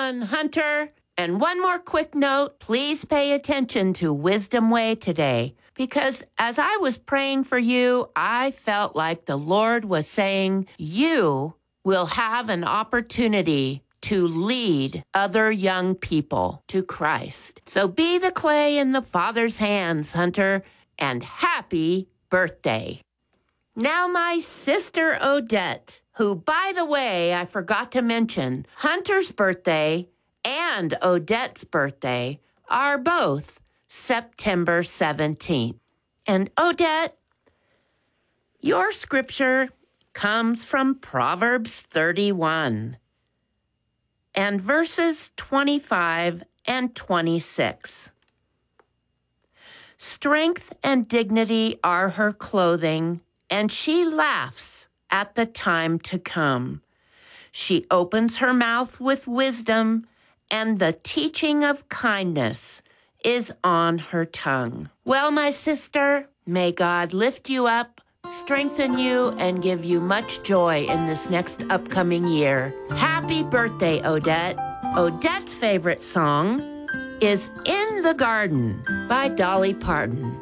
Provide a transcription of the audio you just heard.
on, Hunter. And one more quick note, please pay attention to Wisdom Way today, because as I was praying for you, I felt like the Lord was saying, you will have an opportunity to lead other young people to Christ. So be the clay in the Father's hands, Hunter, and happy birthday. Now my sister Odette, who, by the way, I forgot to mention, Hunter's birthday and Odette's birthday are both September 17th. And Odette, your scripture comes from Proverbs 31 and verses 25 and 26. Strength and dignity are her clothing, and she laughs at the time to come. She opens her mouth with wisdom, and the teaching of kindness is on her tongue. Well, my sister, may God lift you up, strengthen you, and give you much joy in this next upcoming year. Happy birthday, Odette. Odette's favorite song is In the Garden by Dolly Parton.